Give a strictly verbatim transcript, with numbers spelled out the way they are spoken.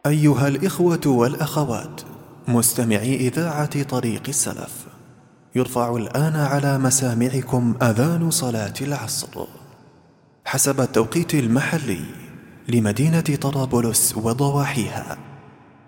أيها الإخوة والأخوات مستمعي إذاعة طريق السلف، يرفع الآن على مسامعكم أذان صلاة العصر حسب التوقيت المحلي لمدينة طرابلس وضواحيها.